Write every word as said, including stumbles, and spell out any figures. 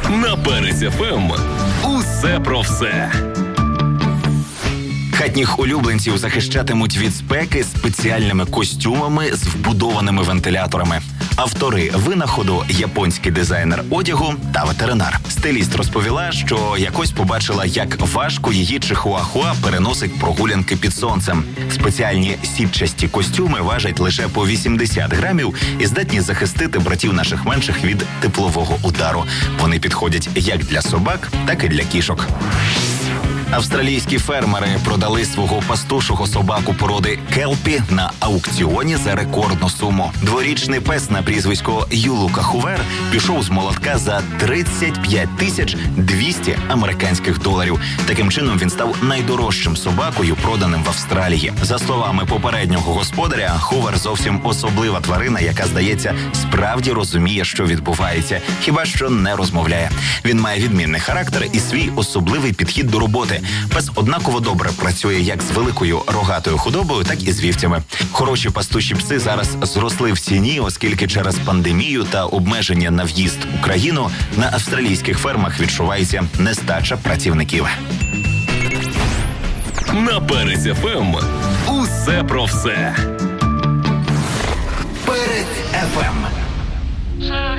На Перець еф ем усе про все. Хатніх улюбленців захищатимуть від спеки спеціальними костюмами з вбудованими вентиляторами. Автори винаходу – японський дизайнер одягу та ветеринар. Стиліст розповіла, що якось побачила, як важко її чихуахуа переносить прогулянки під сонцем. Спеціальні сітчасті костюми важать лише по вісімдесят грамів і здатні захистити братів наших менших від теплового удару. Вони підходять як для собак, так і для кішок. Австралійські фермери продали свого пастушого собаку породи келпі на аукціоні за рекордну суму. Дворічний пес на прізвисько Юлука Хувер пішов з молотка за тридцять п'ять тисяч двісті американських доларів. Таким чином він став найдорожчим собакою, проданим в Австралії. За словами попереднього господаря, Хувер зовсім особлива тварина, яка, здається, справді розуміє, що відбувається, хіба що не розмовляє. Він має відмінний характер і свій особливий підхід до роботи. Пес однаково добре працює як з великою рогатою худобою, так і з вівцями. Хороші пастуші пси зараз зросли в ціні, оскільки через пандемію та обмеження на в'їзд у країну на австралійських фермах відчувається нестача працівників. На Перець еф ем усе про все. Перець еф ем.